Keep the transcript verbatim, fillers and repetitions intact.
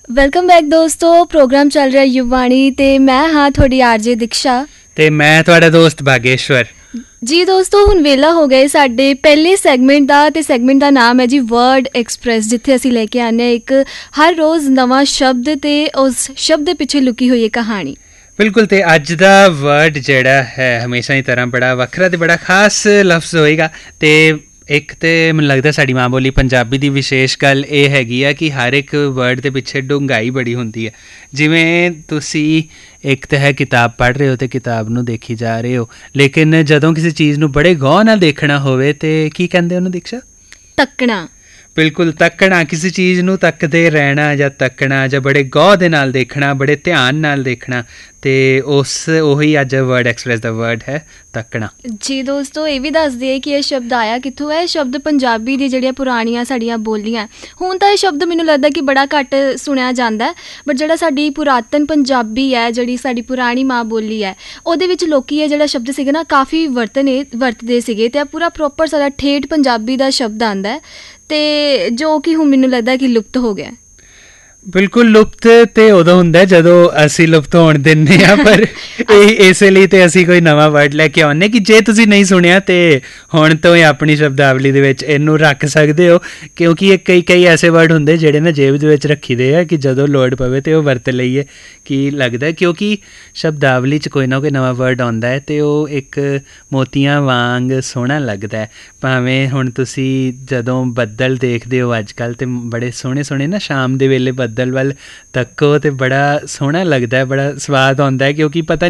Welcome back ਦੋਸਤੋ। Programme ਚੱਲ ਰਿਹਾ ਯੁਵਾਣੀ ਤੇ ਮੈਂ ਹਾਂ ਤੁਹਾਡੀ ਆਰਜੇ ਦਿਕਸ਼ਾ ਤੇ ਮੈਂ ਤੁਹਾਡਾ ਦੋਸਤ ਬਾਗੇਸ਼ਵਰ ਜੀ। ਦੋਸਤੋ ਹੁਣ ਵੇਲਾ ਹੋ ਗਏ ਸਾਡੇ ਪਹਿਲੇ ਸੈਗਮੈਂਟ ਦਾ, ਤੇ ਸੈਗਮੈਂਟ ਦਾ ਨਾਮ ਹੈ ਜੀ ਵਰਡ ਐਕਸਪ੍ਰੈਸ, ਜਿੱਥੇ ਅਸੀਂ ਲੈ ਕੇ ਆਉਂਦੇ ਹਾਂ ਇੱਕ ਹਰ ਰੋਜ਼ ਨਵਾਂ ਸ਼ਬਦ ਤੇ ਉਸ ਸ਼ਬਦ ਦੇ ਪਿੱਛੇ ਲੁਕੀ ਹੋਈ ਹੈ ਕਹਾਣੀ। ਬਿਲਕੁਲ। ਤੇ ਅੱਜ ਦਾ ਵਰਡ ਜਿਹੜਾ ਹੈ ਹਮੇਸ਼ਾ ਦੀ ਤਰ੍ਹਾਂ ਬੜਾ ਵੱਖਰਾ ਤੇ ਬੜਾ ਖਾਸ ਲਫ਼ਜ਼ ਹੋਏਗਾ। ਤੇ ਇੱਕ ਤਾਂ ਮੈਨੂੰ ਲੱਗਦਾ ਸਾਡੀ ਮਾਂ ਬੋਲੀ ਪੰਜਾਬੀ ਦੀ ਵਿਸ਼ੇਸ਼ ਗੱਲ ਇਹ ਹੈਗੀ ਆ ਕਿ ਹਰ ਇੱਕ ਵਰਡ ਦੇ ਪਿੱਛੇ ਡੂੰਘਾਈ ਬੜੀ ਹੁੰਦੀ ਹੈ। ਜਿਵੇਂ ਤੁਸੀਂ ਇੱਕ ਤਾਂ ਹੈ ਕਿਤਾਬ ਪੜ੍ਹ ਰਹੇ ਹੋ ਅਤੇ ਕਿਤਾਬ ਨੂੰ ਦੇਖੀ ਜਾ ਰਹੇ ਹੋ, ਲੇਕਿਨ ਜਦੋਂ ਕਿਸੇ ਚੀਜ਼ ਨੂੰ ਬੜੇ ਗੌਰ ਨਾਲ ਦੇਖਣਾ ਹੋਵੇ ਤਾਂ ਕੀ ਕਹਿੰਦੇ ਉਹਨੂੰ ਦੀਕਸ਼ਾ? ਤੱਕਣਾ। ਬਿਲਕੁਲ, ਤੱਕਣਾ। ਕਿਸੇ ਚੀਜ਼ ਨੂੰ ਤੱਕਦੇ ਰਹਿਣਾ ਜਾਂ ਤੱਕਣਾ ਜਾਂ ਬੜੇ ਗੌਰ ਦੇ ਨਾਲ ਦੇਖਣਾ, ਬੜੇ ਧਿਆਨ ਨਾਲ ਦੇਖਣਾ। ਅਤੇ ਉਸ ਉਹੀ ਅੱਜ ਵਰਡ ਐਕਸਪ੍ਰੈਸ ਦਾ ਵਰਡ ਹੈ ਤੱਕਣਾ। ਜੀ ਦੋਸਤੋ, ਇਹ ਵੀ ਦੱਸ ਦਈਏ ਕਿ ਇਹ ਸ਼ਬਦ ਆਇਆ ਕਿੱਥੋਂ ਹੈ। ਇਹ ਸ਼ਬਦ ਪੰਜਾਬੀ ਦੀ ਜਿਹੜੀਆਂ ਪੁਰਾਣੀਆਂ ਸਾਡੀਆਂ ਬੋਲੀਆਂ, ਹੁਣ ਤਾਂ ਇਹ ਸ਼ਬਦ ਮੈਨੂੰ ਲੱਗਦਾ ਕਿ ਬੜਾ ਘੱਟ ਸੁਣਿਆ ਜਾਂਦਾ, ਬਟ ਜਿਹੜਾ ਸਾਡੀ ਪੁਰਾਤਨ ਪੰਜਾਬੀ ਹੈ, ਜਿਹੜੀ ਸਾਡੀ ਪੁਰਾਣੀ ਮਾਂ ਬੋਲੀ ਹੈ, ਉਹਦੇ ਵਿੱਚ ਲੋਕ ਇਹ ਜਿਹੜਾ ਸ਼ਬਦ ਸੀਗਾ ਨਾ ਕਾਫੀ ਵਰਤਨੇ ਵਰਤਦੇ ਸੀਗੇ। ਅਤੇ ਇਹ ਪੂਰਾ ਪ੍ਰੋਪਰ ਸਾਡਾ ਠੇਠ ਪੰਜਾਬੀ ਦਾ ਸ਼ਬਦ ਆਉਂਦਾ, ਅਤੇ ਜੋ ਕਿ ਹੁਣ ਮੈਨੂੰ ਲੱਗਦਾ ਕਿ ਲੁਪਤ ਹੋ ਗਿਆ। ਬਿਲਕੁਲ, ਲੁਪਤ ਤਾਂ ਉਦੋਂ ਹੁੰਦਾ ਜਦੋਂ ਅਸੀਂ ਲੁਪਤ ਹੋਣ ਦਿੰਦੇ ਹਾਂ, ਪਰ ਇਹ ਇਸੇ ਲਈ ਤਾਂ ਅਸੀਂ ਕੋਈ ਨਵਾਂ ਵਰਡ ਲੈ ਕੇ ਆਉਂਦੇ ਕਿ ਜੇ ਤੁਸੀਂ ਨਹੀਂ ਸੁਣਿਆ ਤਾਂ ਹੁਣ ਤੋਂ ਹੀ ਆਪਣੀ ਸ਼ਬਦਾਵਲੀ ਦੇ ਵਿੱਚ ਇਹਨੂੰ ਰੱਖ ਸਕਦੇ ਹੋ, ਕਿਉਂਕਿ ਇਹ ਕਈ ਕਈ ਐਸੇ ਵਰਡ ਹੁੰਦੇ ਜਿਹੜੇ ਨਾ ਜੇਬ ਦੇ ਵਿੱਚ ਰੱਖੀ ਦੇ ਆ ਕਿ ਜਦੋਂ ਲੋੜ ਪਵੇ ਤਾਂ ਉਹ ਵਰਤ ਲਈਏ। ਕੀ ਲੱਗਦਾ? ਕਿਉਂਕਿ ਸ਼ਬਦਾਵਲੀ 'ਚ ਕੋਈ ਨਾ ਕੋਈ ਨਵਾਂ ਵਰਡ ਆਉਂਦਾ ਹੈ ਅਤੇ ਉਹ ਇੱਕ ਮੋਤੀਆਂ ਵਾਂਗ ਸੋਹਣਾ ਲੱਗਦਾ। ਭਾਵੇਂ ਹੁਣ ਤੁਸੀਂ ਜਦੋਂ ਬੱਦਲ ਦੇਖਦੇ ਹੋ ਅੱਜ ਕੱਲ੍ਹ, ਤਾਂ ਬੜੇ ਸੋਹਣੇ ਸੋਹਣੇ ਨਾ ਸ਼ਾਮ ਦੇ ਵੇਲੇ ਬੱਦਲ ਵੱਲ ਤੱਕੋ ਅਤੇ ਬੜਾ ਸੋਹਣਾ ਲੱਗਦਾ, ਬੜਾ ਸਵਾਦ ਆਉਂਦਾ, ਕਿਉਂਕਿ ਪਤਾ